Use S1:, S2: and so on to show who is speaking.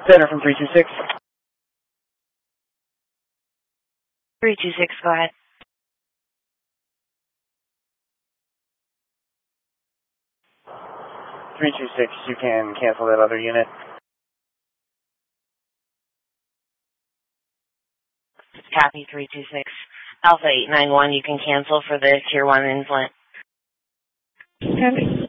S1: Center from 326.
S2: 326, go ahead.
S1: 326, you can cancel that other unit.
S2: Copy 326. Alpha 891, you can cancel for the Tier 1 inlet.
S3: Copy.